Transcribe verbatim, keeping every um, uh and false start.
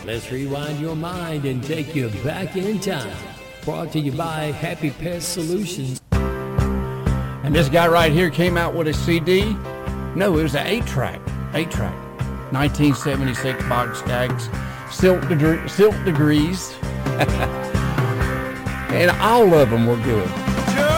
let's rewind your mind and take you back in time. Brought to you by Happy Pest Solutions. And this guy right here came out with a C D. No, it was an eight-track. Eight-track. nineteen seventy-six Box Skaggs. Silk, de- Silk Degrees. And all of them were good.